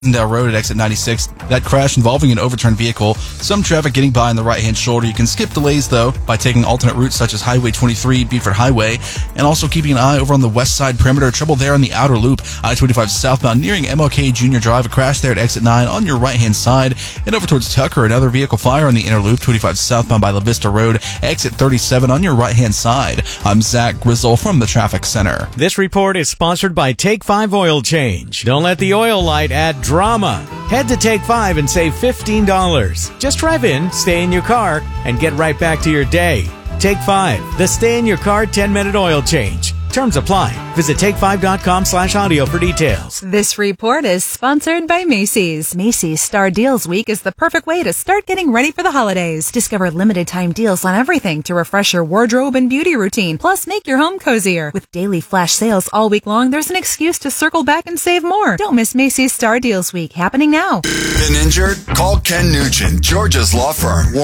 Road at exit 96. That crash involving an overturned vehicle. Some traffic getting by on the right-hand shoulder. You can skip delays, though, by taking alternate routes such as Highway 23, Beaufort Highway, and also keeping an eye over on the west side perimeter. Trouble there on the outer loop. I-25 southbound nearing MLK Junior Drive. A crash there at exit 9 on your right-hand side. And over towards Tucker, another vehicle fire on the inner loop. 25 southbound by La Vista Road. Exit 37 on your right-hand side. I'm Zach Grizzle from the Traffic Center. This report is sponsored by Take 5 Oil Change. Don't let the oil light add drama. Head to Take 5 and save $15. Just drive in, stay in your car, and get right back to your day. Take 5, the stay in your car 10-minute oil change. Terms apply. Visit take5.com/audio for details. This report is sponsored by Macy's. Macy's Star Deals Week is the perfect way to start getting ready for the holidays. Discover limited time deals on everything to refresh your wardrobe and beauty routine. Plus, make your home cozier. With daily flash sales all week long, there's an excuse to circle back and save more. Don't miss Macy's Star Deals Week, happening now. Been injured? Call Ken Nugent, Georgia's law firm.